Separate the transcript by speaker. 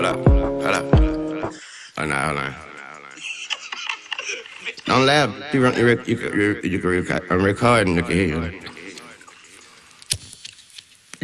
Speaker 1: Hold up. Hold on. Don't laugh. You can record. I'm recording. You can hear you.